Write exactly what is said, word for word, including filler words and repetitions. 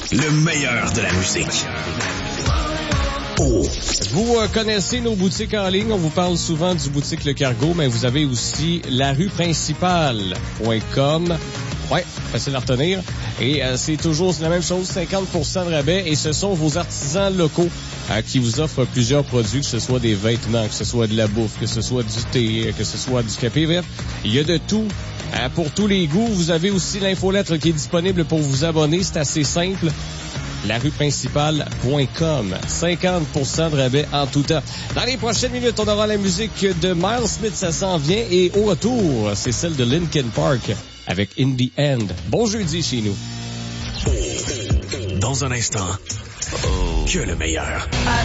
Le meilleur de la musique. Oh. Vous euh, connaissez nos boutiques en ligne. On vous parle souvent du boutique Le Cargo, mais vous avez aussi la rue principale point com. Ouais, facile à retenir. Et euh, c'est toujours la même chose, cinquante pour cent de rabais. Et ce sont vos artisans locaux euh, qui vous offrent plusieurs produits, que ce soit des vêtements, que ce soit de la bouffe, que ce soit du thé, que ce soit du café vert. Il y a de tout. Euh, pour tous les goûts, vous avez aussi l'infolettre qui est disponible pour vous abonner. C'est assez simple. la rue principale point com. cinquante pour cent de rabais en tout temps. Dans les prochaines minutes, on aura la musique de Miles Smith, ça s'en vient. Et au retour, c'est celle de Linkin Park avec In the End. Bon jeudi chez nous. Dans un instant, que le meilleur.